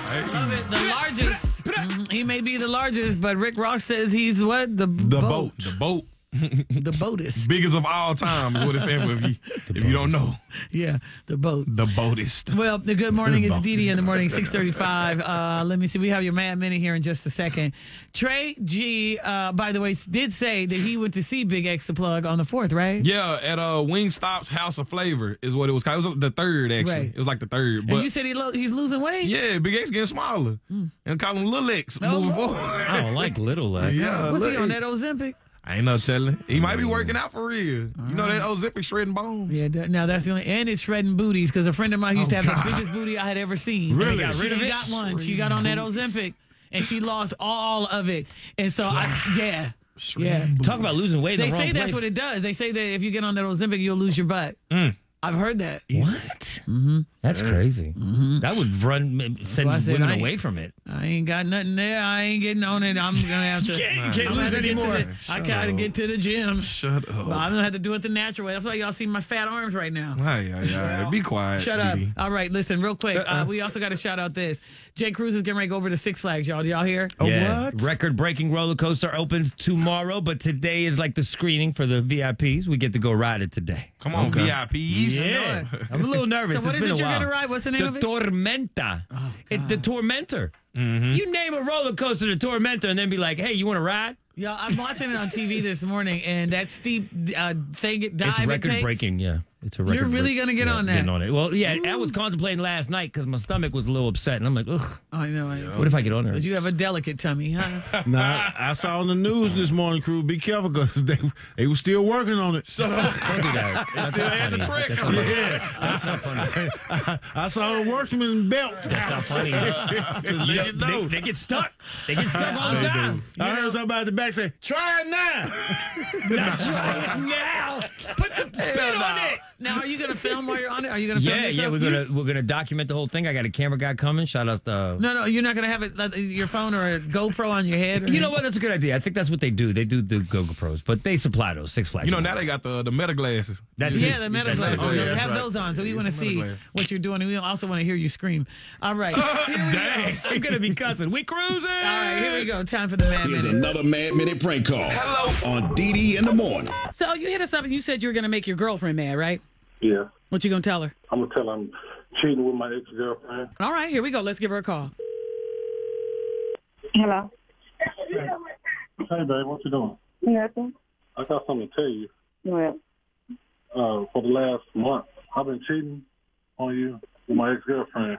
Love it. The largest. He may be the largest, but Rick Ross says he's what? The boat. The boat. The boatist. Biggest of all time is what it stands for if you don't know. Yeah, the boat. The boatist. Well, good morning. It's Dee Dee in the morning, 6:35. Let me see. We have your Mad Minute here in just a second. Trey G, by the way, did say that he went to see Big X the Plug on the 4th, right? Yeah, at Wingstop's House of Flavor is what it was called. It was the 3rd, actually. Right. It was like the 3rd. But And you said he's losing weight? yeah, Big X getting smaller. And call him Lil X moving forward. I don't like little X. Yeah, What's he Lil on, X. that Ozempic? I ain't no telling. He might be working out for real. You know that Ozempic shredding bones? Yeah, now that's the only, and it's shredding booties because a friend of mine used to have the biggest booty I had ever seen. Really? And got She rid of it. Got one. She got on that Ozempic and she lost all of it. And so, yeah. Talk about losing weight in They the wrong say place. that's what it does. They say that if you get on that Ozempic, you'll lose your butt. I've heard that. What? That's crazy. That would send why I said women I ain't- away from it. I ain't got nothing there. I ain't getting on it. I'm gonna have to. Can't I'm gonna lose have to get to anymore. I gotta get to the gym. Shut up. Well, I'm gonna have to do it the natural way. That's why y'all see my fat arms right now. Hey, be quiet. Shut up. Dee Dee. All right, listen, real quick. We also got to shout out this. Jay Cruz is getting ready to go over to Six Flags, y'all. Do y'all hear? What? Record-breaking roller coaster opens tomorrow, but today is like the screening for the VIPs. We get to go ride it today. Come on, VIPs. Yeah, I'm a little nervous. So what It's is been it a you're while. gonna ride? What's the name The of it? Tormenta. It's the Tormentor. You name a roller coaster the Tormentor and then be like, hey, you want to ride? Y'all, I'm watching it on TV this morning, and that steep thing, dive It's it takes. record-breaking, yeah. It's a record. You're really gonna get on that? Getting on it. Well, yeah, I was contemplating last night because my stomach was a little upset, and I'm like, ugh, I know. what if I get on there? But you have a delicate tummy, huh? Nah, I saw on the news this morning, crew. Be careful because they were still working on it. Don't do that. That's Still not had the funny. trick. That's not funny. That's not funny. I saw a workman's belt. That's not funny. Let it know. They get stuck. They get stuck all the time. I heard somebody at the back say, "Try it now." Not try it now. Put the spin on it. Now, are you gonna film while you're on it? Are you gonna film Yeah, yourself? we're gonna document the whole thing. I got a camera guy coming. Shout out to No, you're not gonna have it your phone or a GoPro on your head. Or You know what? That's a good idea. I think that's what they do. They do the GoPros, but they supply those Six Flags. You know, now they got the meta glasses. That's Yeah, it. the meta glasses. Oh, yeah, Have that's right. those on, so we Yeah, want to some meta see glasses. what you're doing, and we also want to hear you scream. All right, Dang, I'm gonna be cussing. We cruising. all right, here we go. Time for the Mad Here's Minute. another Mad Minute prank call. On Dee Dee in the morning. So you hit us up and you said you were gonna make your girlfriend mad, right? Yeah, What you gonna tell her? I'm gonna tell her I'm cheating with my ex-girlfriend. All right, here we go. Let's give her a call. Hello. Hey, babe, what you doing? Nothing. I got something to tell you. Well, For the last month, I've been cheating on you with my ex-girlfriend.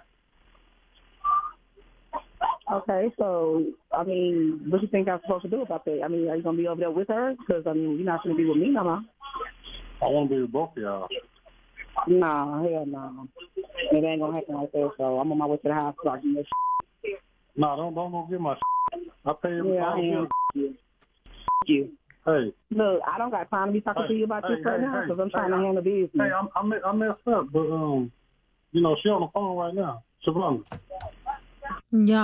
okay, so, I mean, what do you think I'm supposed to do about that? I mean, are you going to be over there with her? Because, I mean, you're not going to be with me no more. I want to be with both of y'all. Nah, hell no. It ain't going to happen like that, so I'm on my way to the house starting this Nah, don't get my I pay every Yeah, I time. am. You. Hey, Look, I don't got time to be talking to you about this right now because I'm trying to handle business. hey, I messed up, but, you know, she on the phone right now. Savannah. Yeah.